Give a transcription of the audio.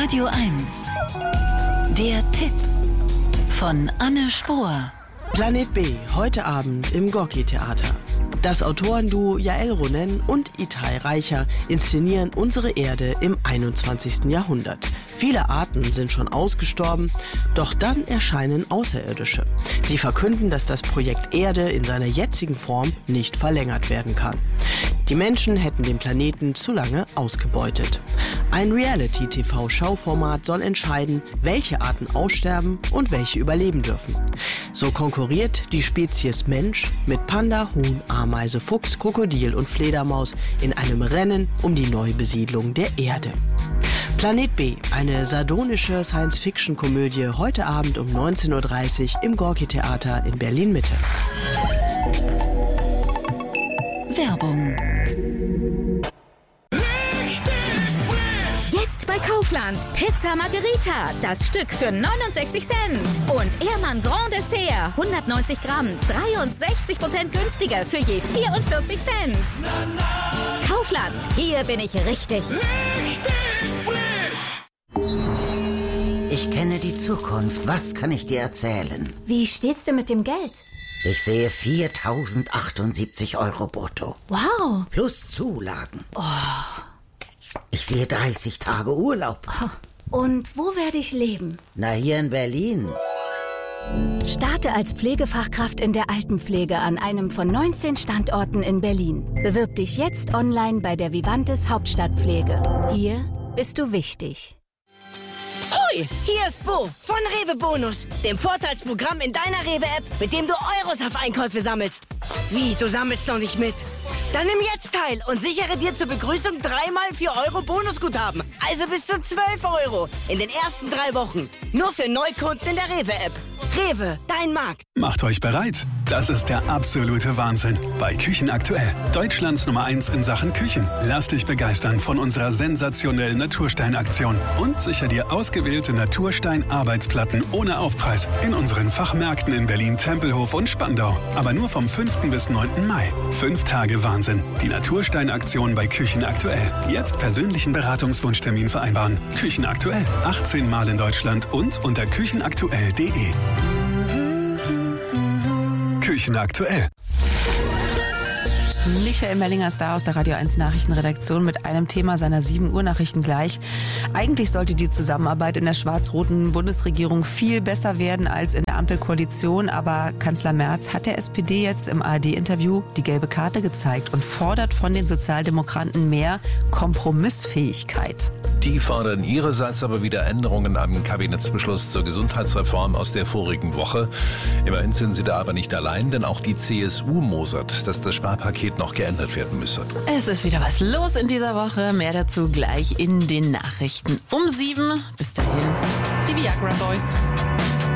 Radio 1. Der Tipp von Anne Spohr. Planet B, heute Abend im Gorki-Theater. Das Autorenduo Yael Ronen und Itai Reicher inszenieren unsere Erde im 21. Jahrhundert. Viele Arten sind schon ausgestorben, doch dann erscheinen Außerirdische. Sie verkünden, dass das Projekt Erde in seiner jetzigen Form nicht verlängert werden kann. Die Menschen hätten den Planeten zu lange ausgebeutet. Ein Reality-TV-Schauformat soll entscheiden, welche Arten aussterben und welche überleben dürfen. So konkurriert die Spezies Mensch mit Panda, Huhn, Ameise, Fuchs, Krokodil und Fledermaus in einem Rennen um die Neubesiedlung der Erde. Planet B, eine sardonische Science-Fiction-Komödie, heute Abend um 19.30 Uhr im Gorki-Theater in Berlin-Mitte. Werbung. Jetzt bei Kaufland. Pizza Margherita, das Stück für 69 Cent. Und Ehrmann Grand Dessert, 190 Gramm, 63% günstiger für je 44 Cent. Kaufland, hier bin ich richtig. Ich kenne die Zukunft. Was kann ich dir erzählen? Wie steht's denn mit dem Geld? Ich sehe 4.078 Euro brutto. Wow. Plus Zulagen. Ich sehe 30 Tage Urlaub. Und wo werde ich leben? Na, hier in Berlin. Starte als Pflegefachkraft in der Altenpflege an einem von 19 Standorten in Berlin. Bewirb dich jetzt online bei der Vivantes Hauptstadtpflege. Hier bist du wichtig. Hoi, hier ist Bo von Rewe Bonus, dem Vorteilsprogramm in deiner Rewe-App, mit dem du Euros auf Einkäufe sammelst. Wie, du sammelst noch nicht mit? Dann nimm jetzt teil und sichere dir zur Begrüßung 3x 4 Euro Bonusguthaben. Also bis zu 12 Euro in den ersten 3 Wochen. Nur für Neukunden in der Rewe-App. Rewe, dein Markt. Macht euch bereit. Das ist der absolute Wahnsinn. Bei Küchen aktuell. Deutschlands Nummer 1 in Sachen Küchen. Lass dich begeistern von unserer sensationellen Naturstein-Aktion. Und sicher dir ausgewählte Naturstein-Arbeitsplatten ohne Aufpreis in unseren Fachmärkten in Berlin, Tempelhof und Spandau. Aber nur vom 5. bis 9. Mai. 5 Tage Wahnsinn. Die Naturstein-Aktion bei Küchen aktuell. Jetzt persönlichen Beratungswunschtermin vereinbaren. Küchen aktuell. 18 Mal in Deutschland und unter küchenaktuell.de. Küchen aktuell. Michael Mellinger ist da aus der Radio 1 Nachrichtenredaktion mit einem Thema seiner 7 Uhr Nachrichten gleich. Eigentlich sollte die Zusammenarbeit in der schwarz-roten Bundesregierung viel besser werden als in der Ampelkoalition. Aber Kanzler Merz hat der SPD jetzt im ARD-Interview die gelbe Karte gezeigt und fordert von den Sozialdemokraten mehr Kompromissfähigkeit. Die fordern ihrerseits aber wieder Änderungen am Kabinettsbeschluss zur Gesundheitsreform aus der vorigen Woche. Immerhin sind sie da aber nicht allein, denn auch die CSU mosert, dass das Sparpaket noch geändert werden müsse. Es ist wieder was los in dieser Woche. Mehr dazu gleich in den Nachrichten um 7. Bis dahin, die Viagra Boys.